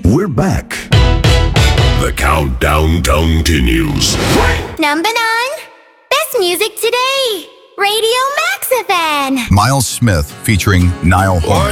We're back. The countdown continues. Number 9. Best music today. Radio Max FM. Miles Smith featuring Niall Horan.